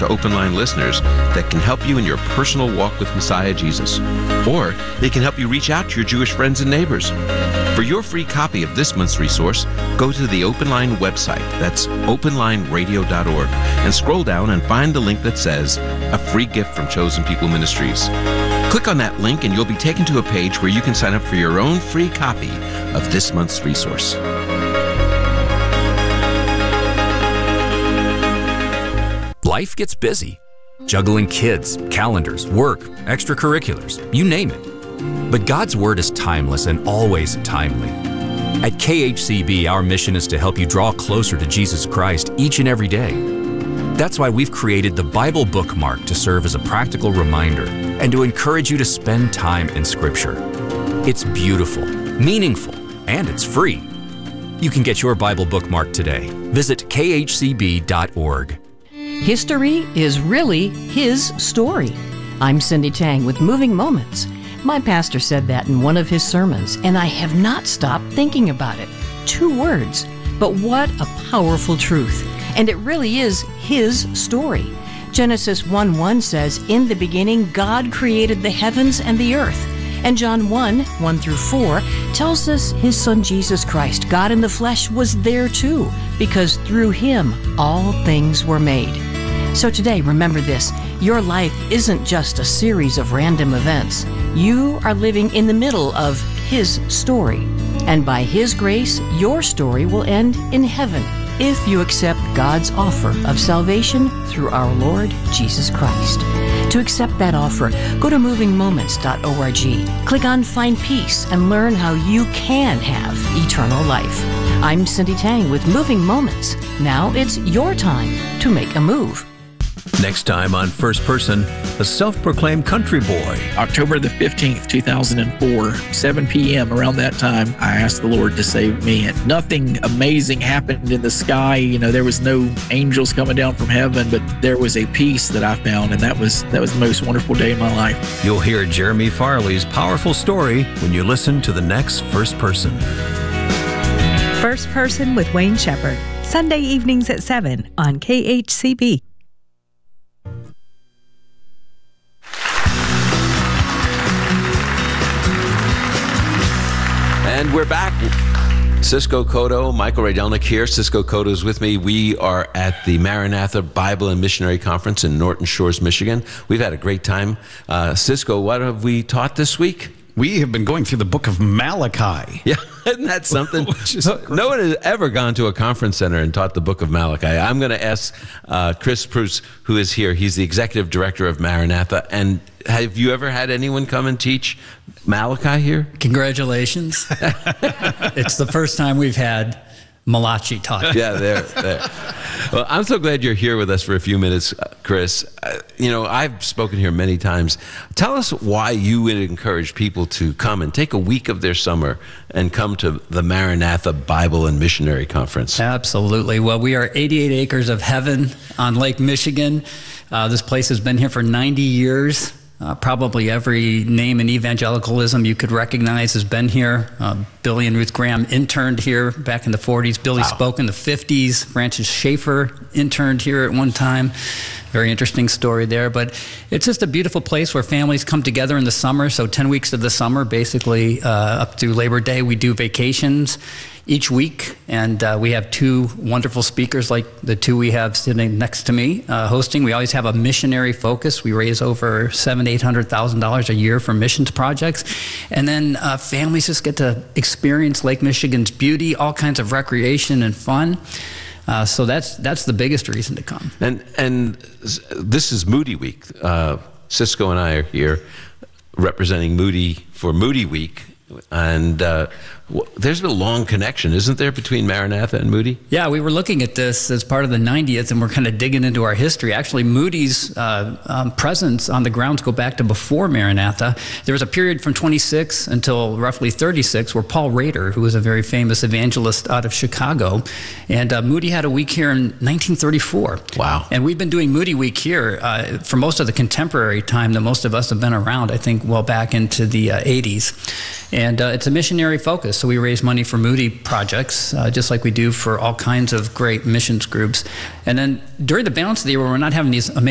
to Open Line listeners that can help you in your personal walk with Messiah Jesus. Or they can help you reach out to your Jewish friends and neighbors. For your free copy of this month's resource, go to the Open Line website. That's openlineradio.org. And scroll down and find the link that says, A Free Gift from Chosen People Ministries. Click on that link and you'll be taken to a page where you can sign up for your own free copy of this month's resource. Life gets busy. Juggling kids, calendars, work, extracurriculars, you name it. But God's Word is timeless and always timely. At KHCB, our mission is to help you draw closer to Jesus Christ each and every day. That's why we've created the Bible Bookmark to serve as a practical reminder and to encourage you to spend time in Scripture. It's beautiful, meaningful, and it's free. You can get your Bible Bookmark today. Visit khcb.org. History is really his story. I'm Cindy Tang with Moving Moments. My pastor said that in one of his sermons, and I have not stopped thinking about it. 2 words, but what a powerful truth. And it really is his story. Genesis 1:1 says, "In the beginning, God created the heavens and the earth." And John 1:1-4 tells us his son Jesus Christ, God in the flesh, was there too, because through him all things were made. So today, remember this, your life isn't just a series of random events. You are living in the middle of his story. And by his grace, your story will end in heaven if you accept God's offer of salvation through our Lord Jesus Christ. To accept that offer, go to movingmoments.org. Click on Find Peace and learn how you can have eternal life. I'm Cindy Tang with Moving Moments. Now it's your time to make a move. Next time on First Person, a self-proclaimed country boy. October the 15th, 2004, 7 p.m. Around that time, I asked the Lord to save me. And nothing amazing happened in the sky. You know, there was no angels coming down from heaven, but there was a peace that I found, and that was the most wonderful day in my life. You'll hear Jeremy Farley's powerful story when you listen to the next First Person. First Person with Wayne Shepherd, Sunday evenings at 7 on KHCB. And we're back. Cisco Cotto, Michael Rydelnik here. Cisco Cotto is with me. We are at the Maranatha Bible and Missionary Conference in Norton Shores, Michigan. We've had a great time. Cisco, what have we taught this week? We have been going through the book of Malachi. Yeah, isn't that something? No one has ever gone to a conference center and taught the book of Malachi. I'm going to ask Chris Preuss, who is here. He's the executive director of Maranatha. And have you ever had anyone come and teach Malachi here? Congratulations. It's the first time we've had Malachi taught. Yeah, there. Well, I'm so glad you're here with us for a few minutes, Chris. You know, I've spoken here many times. Tell us why you would encourage people to come and take a week of their summer and come to the Maranatha Bible and Missionary Conference. Absolutely. Well, we are 88 acres of heaven on Lake Michigan. This place has been here for 90 years. Probably every name in evangelicalism you could recognize has been here. Billy and Ruth Graham interned here back in the 40s. Billy spoke in the 50s. Francis Schaeffer interned here at one time. Very interesting story there. But it's just a beautiful place where families come together in the summer. So 10 weeks of the summer, basically up to Labor Day, we do vacations each week, and we have 2 wonderful speakers like the 2 we have sitting next to me hosting. We always have a missionary focus. We raise over $700,000-800,000 a year for missions projects, and then families just get to experience Lake Michigan's beauty, all kinds of recreation and fun. So that's the biggest reason to come. And this is Moody Week. Cisco and I are here representing Moody for Moody Week. And there's a long connection, isn't there, between Maranatha and Moody? Yeah, we were looking at this as part of the 90th, and we're kind of digging into our history. Actually, Moody's presence on the grounds go back to before Maranatha. There was a period from 26 until roughly 36 where Paul Rader, who was a very famous evangelist out of Chicago, and Moody had a week here in 1934. Wow. And we've been doing Moody Week here for most of the contemporary time that most of us have been around, I think well back into the 80s. And it's a missionary focus, so we raise money for Moody projects, just like we do for all kinds of great missions groups. And then during the balance of the year, when we're not having these amazing